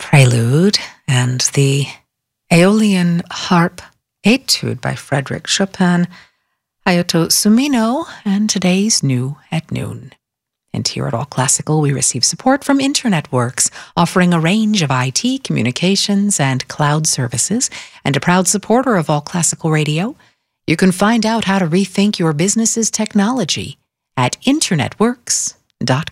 Prelude and the Aeolian Harp Etude by Frédéric Chopin, Hayato Sumino, and today's New at Noon. And here at All Classical, we receive support from InternetWorks, offering a range of IT, communications, and cloud services, and a proud supporter of All Classical Radio. You can find out how to rethink your business's technology at internetworks.com.